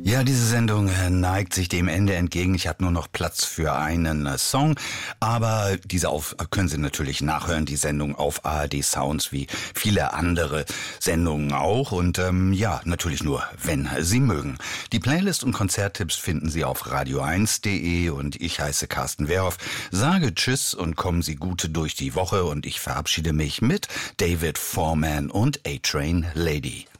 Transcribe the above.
Ja, diese Sendung neigt sich dem Ende entgegen. Ich habe nur noch Platz für einen Song, aber können Sie natürlich nachhören, die Sendung auf ARD Sounds, wie viele andere Sendungen auch. Und natürlich nur, wenn Sie mögen. Die Playlist und Konzerttipps finden Sie auf radio1.de und ich heiße Carsten Wehrhoff, sage Tschüss und kommen Sie gut durch die Woche und ich verabschiede mich mit David Foreman und A-Train Lady.